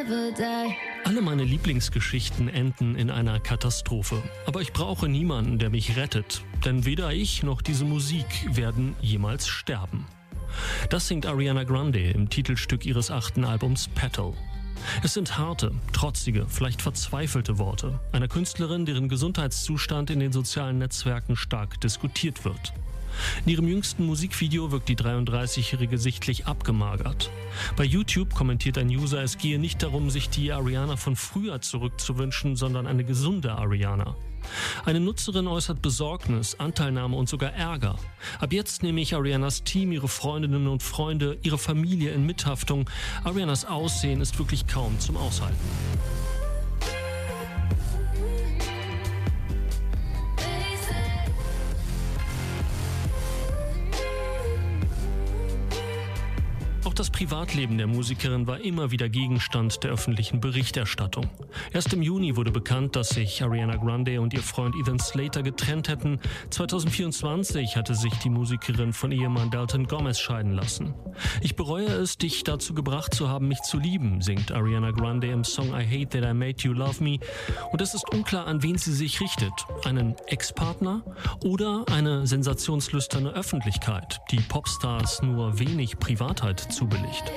never die. Alle meine Lieblingsgeschichten enden in einer Katastrophe. Aber ich brauche niemanden, der mich rettet. Denn weder ich noch diese Musik werden jemals sterben. Das singt Ariana Grande im Titelstück ihres 8. Albums Petal. Es sind harte, trotzige, vielleicht verzweifelte Worte einer Künstlerin, deren Gesundheitszustand in den sozialen Netzwerken stark diskutiert wird. In ihrem jüngsten Musikvideo wirkt die 33-Jährige sichtlich abgemagert. Bei YouTube kommentiert ein User, es gehe nicht darum, sich die Ariana von früher zurückzuwünschen, sondern eine gesunde Ariana. Eine Nutzerin äußert Besorgnis, Anteilnahme und sogar Ärger. Ab jetzt nehme ich Arianas Team, ihre Freundinnen und Freunde, ihre Familie in Mithaftung. Arianas Aussehen ist wirklich kaum zum Aushalten. Auch das Privatleben der Musikerin war immer wieder Gegenstand der öffentlichen Berichterstattung. Erst im Juni wurde bekannt, dass sich Ariana Grande und ihr Freund Ethan Slater getrennt hätten. 2024 hatte sich die Musikerin von Ehemann Dalton Gomez scheiden lassen. Ich bereue es, dich dazu gebracht zu haben, mich zu lieben, singt Ariana Grande im Song I Hate That I Made You Love Me. Und es ist unklar, an wen sie sich richtet. Einen Ex-Partner oder eine sensationslüsterne Öffentlichkeit, die Popstars nur wenig Privatheit zubilligt.